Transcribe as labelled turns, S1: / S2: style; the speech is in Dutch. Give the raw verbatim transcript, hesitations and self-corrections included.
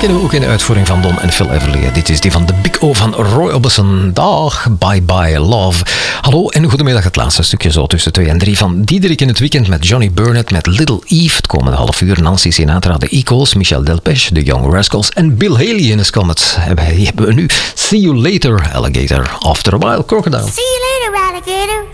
S1: kennen we ook in de uitvoering van Don en Phil Everly. Dit is die van de Big O van Roy Orbison. Dag, bye bye love. Hallo en goedemiddag, het laatste stukje zo tussen twee en drie van Diederik in het weekend met Johnny Burnett, met Little Eve. Het komende half uur Nancy Sinatra, de Eagles, Michel Delpech, de Young Rascals en Bill Haley in his Comets. Die hebben we nu. See you later, alligator. After a while, crocodile.
S2: See you later, alligator.